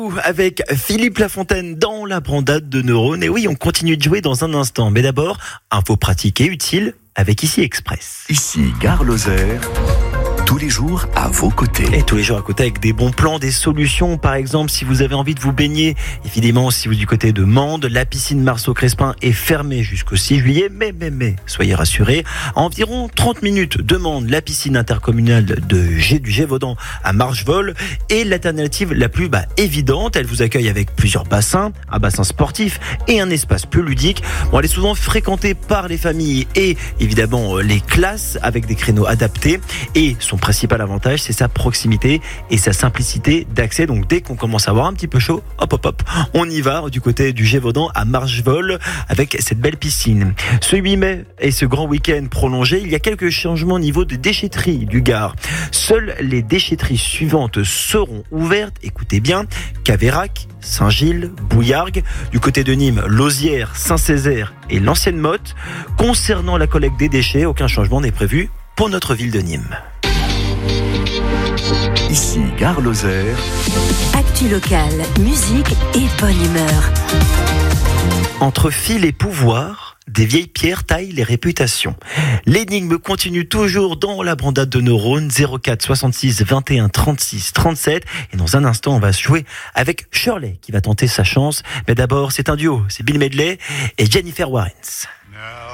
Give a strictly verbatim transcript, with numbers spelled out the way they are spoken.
Avec Philippe Lafontaine dans la brandade de neurones. Et oui, on continue de jouer dans un instant. Mais d'abord, info pratique et utile avec Ici Express. Ici, Gare Lozère. Tous les jours à vos côtés. Et tous les jours à côté avec des bons plans, des solutions. Par exemple, si vous avez envie de vous baigner, évidemment, si vous êtes du côté de Mende, la piscine Marceau-Crespin est fermée jusqu'au six juillet. Mais, mais, mais, soyez rassurés, à environ trente minutes de Mende, la piscine intercommunale de G, du Gévaudan à Marchevol est l'alternative la plus bah, évidente. Elle vous accueille avec plusieurs bassins, un bassin sportif et un espace plus ludique. Bon, elle est souvent fréquentée par les familles et évidemment les classes avec des créneaux adaptés. Et son principal avantage, c'est sa proximité et sa simplicité d'accès. Donc dès qu'on commence à avoir un petit peu chaud, hop hop hop, on y va du côté du Gévaudan à Marchevol avec cette belle piscine. Ce huit mai et ce grand week-end prolongé, il y a quelques changements au niveau de déchetterie du Gard. Seules les déchetteries suivantes seront ouvertes. Écoutez bien, Caveyrac, Saint-Gilles, Bouillargues, du côté de Nîmes, Lausière, Saint-Césaire et l'Ancienne Motte. Concernant la collecte des déchets, aucun changement n'est prévu pour notre ville de Nîmes. Ici, Gare Lozère. Actu locale, musique et bonne humeur. Entre fil et pouvoir, des vieilles pierres taillent les réputations. L'énigme continue toujours dans la brandade de neurones. Zéro quatre soixante-six vingt et un trente-six trente-sept. Et dans un instant, on va se jouer avec Shirley qui va tenter sa chance. Mais d'abord, c'est un duo. C'est Bill Medley et Jennifer Warrens.